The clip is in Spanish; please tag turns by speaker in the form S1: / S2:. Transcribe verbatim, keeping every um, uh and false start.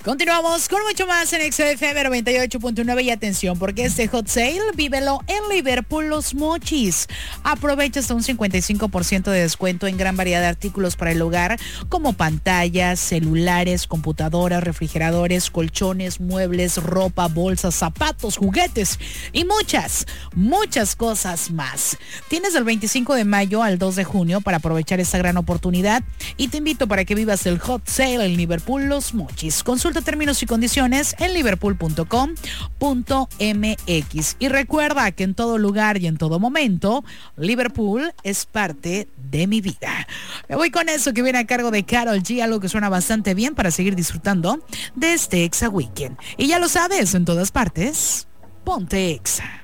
S1: Continuamos con mucho más en X F M noventa y ocho punto nueve y atención porque este hot sale vívelo en Liverpool Los Mochis. Aprovecha hasta un cincuenta y cinco por ciento de descuento en gran variedad de artículos para el hogar como pantallas, celulares, computadoras, refrigeradores, colchones, muebles, ropa, bolsas, zapatos, juguetes y muchas, muchas cosas más. Tienes del veinticinco de mayo al dos de junio para aprovechar esta gran oportunidad y te invito para que vivas el hot sale en Liverpool Los Mochis. Consulta términos y condiciones en liverpool punto com punto m x. Y recuerda que en todo lugar y en todo momento, Liverpool es parte de mi vida. Me voy con eso que viene a cargo de Karol G, algo que suena bastante bien para seguir disfrutando de este Exa Weekend. Y ya lo sabes, en todas partes, ponte Exa.